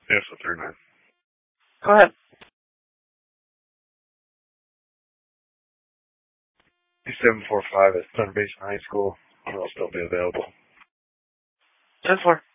Yes, the 39. Go ahead. 745 at Thunder Basin High School. I'll still be available. 10-4.